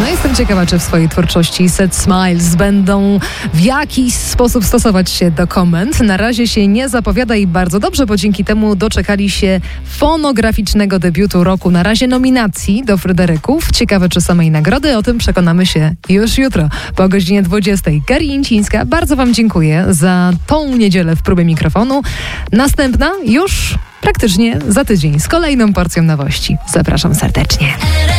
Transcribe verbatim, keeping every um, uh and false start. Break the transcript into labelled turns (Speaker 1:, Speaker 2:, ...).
Speaker 1: No jestem ciekawa, czy w swojej twórczości Set Smiles będą w jakiś sposób stosować się do komend. Na razie się nie zapowiada i bardzo dobrze, bo dzięki temu doczekali się fonograficznego debiutu roku. Na razie nominacji do Fryderyków. Ciekawe, czy samej nagrody. O tym przekonamy się już jutro po godzinie dwudziestej. Gari Jęcińska, bardzo Wam dziękuję za tą niedzielę w próbie mikrofonu. Następna już praktycznie za tydzień z kolejną porcją nowości. Zapraszam serdecznie.